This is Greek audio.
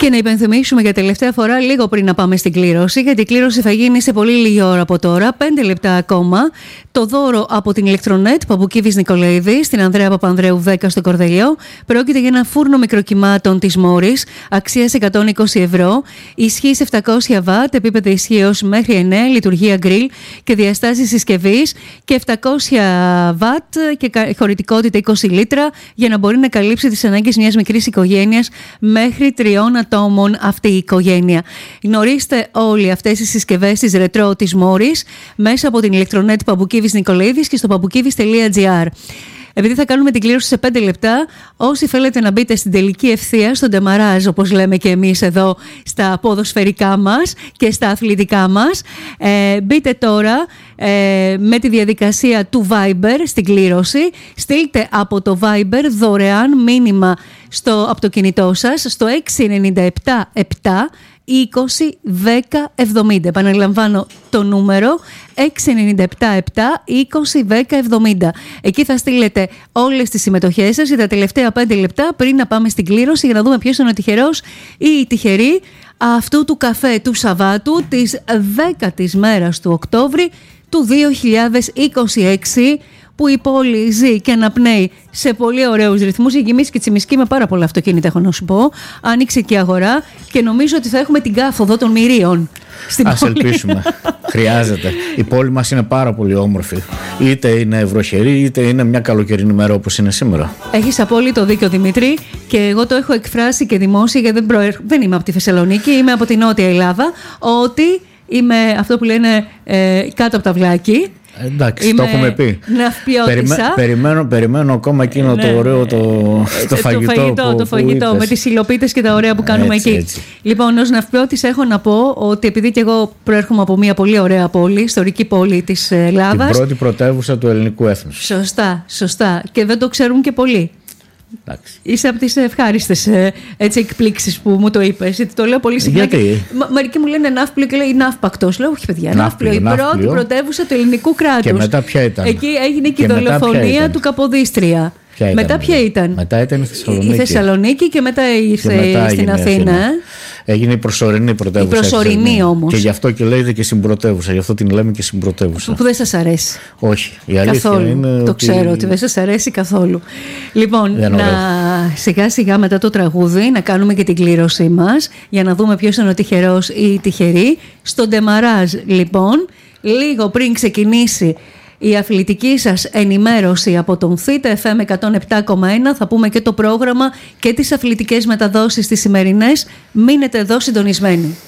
Και να υπενθυμίσουμε για τελευταία φορά, λίγο πριν να πάμε στην κλήρωση, γιατί η κλήρωση θα γίνει σε πολύ λίγη ώρα από τώρα, 5 λεπτά ακόμα. Το δώρο από την Ηλεκτρονέτ, Παπουκίβης Νικολαίδη, στην Ανδρέα Παπανδρέου 10 στο Κορδελιό. Πρόκειται για ένα φούρνο μικροκυμάτων της Μόρις, αξίας 120 ευρώ, ισχύς 700 βατ, επίπεδο ισχύως μέχρι 9, λειτουργία γκριλ και διαστάσεις συσκευής και 700 βατ και χωρητικότητα 20 λίτρα για να μπορεί να καλύψει τις ανάγκες μιας μικρής οικογένειας μέχρι 3 ατόμων αυτή η οικογένεια. Γνωρίστε όλοι αυτές τις συσκευές της ρετρό της Μόρις μέσα από την Ηλεκτρονέτ Παπουκίβης Νικολαίδης και στο παπουκίβης.gr. Επειδή θα κάνουμε την κλήρωση σε 5 λεπτά, όσοι θέλετε να μπείτε στην τελική ευθεία, στον ντεμαράζ, όπως λέμε και εμείς εδώ στα ποδοσφαιρικά μας και στα αθλητικά μας, μπείτε τώρα με τη διαδικασία του Viber στην κλήρωση. Στείλτε από το Viber δωρεάν μήνυμα από το κινητό σας στο 697 7 20 10 70. Επαναλαμβάνω το νούμερο 697 7 20 10 70. Εκεί θα στείλετε όλες τις συμμετοχές σας για τα τελευταία 5 λεπτά πριν να πάμε στην κλήρωση για να δούμε ποιος είναι ο τυχερός ή η τυχερή αυτού του καφέ του Σαββάτου της 10ης μέρας του Οκτώβρη του 2026, που η πόλη ζει και αναπνέει σε πολύ ωραίους ρυθμούς. Η Γεμίση και Τσιμισκή με πάρα πολλά αυτοκίνητα, έχω να σου πω. Άνοιξε και η αγορά και νομίζω ότι θα έχουμε την κάφοδο των μυρίων στην Ας πόλη. ελπίσουμε. Χρειάζεται. Η πόλη μας είναι πάρα πολύ όμορφη. Είτε είναι βροχερή, είτε είναι μια καλοκαιρινή μέρα όπως είναι σήμερα. Έχεις απόλυτο δίκιο, Δημήτρη, και εγώ το έχω εκφράσει και δημόσια, γιατί δεν είμαι από τη Θεσσαλονίκη, είμαι από την Νότια Ελλάδα, ότι είμαι αυτό που λένε κάτω από τα βλάκι. Εντάξει, το έχουμε πει. Ναυπιώτισσα. Περιμένω ακόμα εκείνο το ωραίο το φαγητό με τις υλοπίτες και τα ωραία που κάνουμε έτσι, εκεί. Έτσι. Λοιπόν, ως ναυπιώτισσα έχω να πω ότι επειδή και εγώ προέρχομαι από μια πολύ ωραία πόλη, ιστορική πόλη της Ελλάδας. Την πρώτη πρωτεύουσα του ελληνικού έθνους. Σωστά. Και δεν το ξέρουν και πολλοί. Εντάξει. Είσαι από τις ευχάριστες εκπλήξεις που μου το είπες. Το λέω πολύ συχνά. Γιατί? Μερικοί μου λένε ναύπλιο και λέει ναύπακτος. Λέω όχι, παιδιά, ναύπλιο. Η πρώτη πρωτεύουσα του ελληνικού κράτους. Και μετά ποια ήταν? Εκεί έγινε και η δολοφονία του Καποδίστρια. Μετά ποια ήταν? Μετά ήταν η Θεσσαλονίκη. Η Θεσσαλονίκη και μετά ήρθε στην Αθήνα. Έγινε η προσωρινή πρωτεύουσα. Η προσωρινή όμως. Και γι' αυτό και λέγεται και συμπρωτεύουσα. Γι' αυτό την λέμε και συμπρωτεύουσα. Που δεν σας αρέσει. Όχι. Η αλήθεια καθόλου. είναι. Το ξέρω ότι δεν σας αρέσει καθόλου. Λοιπόν, σιγά σιγά μετά το τραγούδι να κάνουμε και την κλήρωσή μας για να δούμε ποιος είναι ο τυχερός ή η τυχερή. Στο ντεμαράζ, λοιπόν, λίγο πριν ξεκινήσει η αθλητική σας ενημέρωση από τον Θήτα FM 107,1, θα πούμε και το πρόγραμμα και τις αθλητικές μεταδόσεις τις σημερινές. Μείνετε εδώ συντονισμένοι.